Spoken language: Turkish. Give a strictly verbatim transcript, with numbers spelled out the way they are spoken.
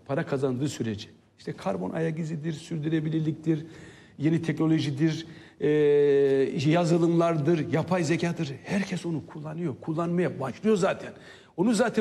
para kazandığı sürece. İşte karbon ayak izidir, sürdürülebilirliktir, yeni teknolojidir, e, yazılımlardır, yapay zekadır. Herkes onu kullanıyor, kullanmaya başlıyor zaten. Onu zaten